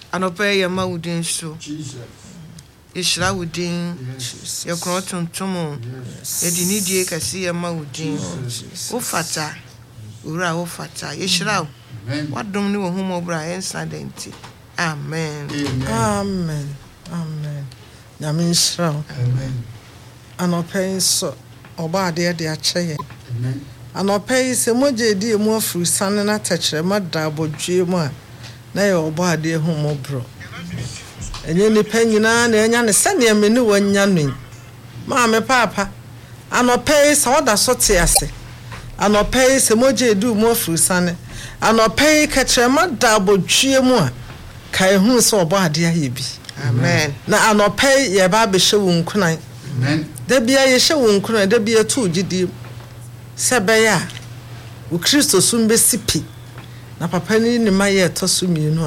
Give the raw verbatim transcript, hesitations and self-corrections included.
Anope ye ma udin so. Jesus. Yeshra udin. Ye kro tuntum. Ye dinidie kase ye ma udin. Wo fata. Ura wo fata. Yeshra. Wadom ni wo humo bra ensa denti. Amen. Amen. Amen. Nyame nshira. Amen. Anope so oba ade ade ache. Amen. Anope se moje di mu afuru sane na tachere mada abodwe mu a na ye oba ade humo bro. Enye ni panyina na enya ne sane me ni wanya no. Ma me papa. Anope se oda so te ase. Anope se moje di mu afuru sane. Anope ka chere mada abodwe mu a kai hu so oba ade aye bi. Amen. Na anope ye ba be hye wo nkunan. Amen. Da bia ye hye wo nkunan da bia tu gidi sebeya wo Kristo sum be sipi na papa ni ni ma ye to so mienu